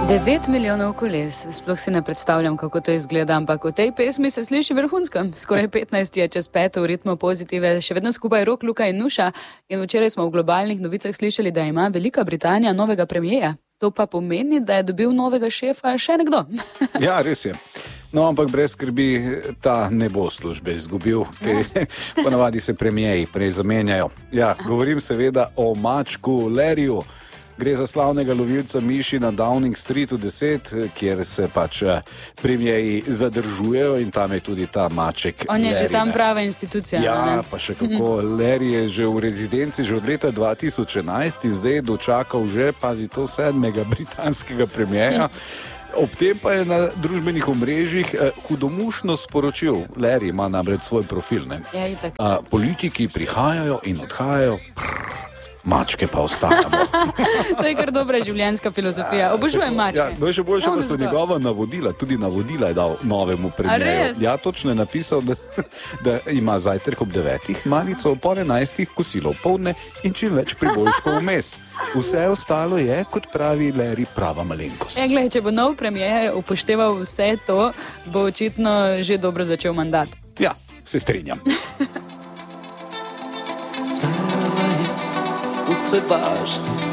9 milijonov koles. Sploh si ne predstavljam, kako to izgleda, ampak v tej pesmi se sliši vrhunsko. Skoraj 15 je čez 5 v ritmu Pozitive, še vedno skupaj Rok, Luka in Nuša. In včeraj smo v globalnih novicah slišali, da ima Velika Britanija novega premijeja. To pa pomeni, da je dobil novega šefa še nekdo. Ja, res je. No, ampak brez skrbi, ta ne bo službe izgubil, ker ponavadi se premijeji prej zamenjajo. Ja, govorim seveda o mačku Larryju. Gre za slavnega lovilca miši na Downing Streetu 10, kjer se pač premijeji zadržujejo in tam je tudi ta maček On je Larry, že tam prava institucija. Ja, pa še kako. Larry je že v rezidenci že od leta 2011 in zdaj dočakal že, pazi to, 7. britanskega premijeja. Ob tem pa je na družbenih omrežjih hudomušno sporočil. Larry ima namreč svoj profil. Ne? Ja, itak. Politiki prihajajo in odhajajo, mačke pa ostajamo. To je kar dobra življenjska filozofija. Obožujem mačke. Ja, še boljše pa so njegova navodila. Tudi navodila je dal novemu premijeju. Ja, točno je napisal, da ima zajtrk ob 9, malico po 11, kosilo ob povdne in čim več priboljškov vmes. Vse ostalo je, kot pravi Larry, prava malenkost. Ja, gled, če bo nov premijer upošteval vse to, bo očitno že dobro začel mandat. Ja, se strinjam. Usred bašte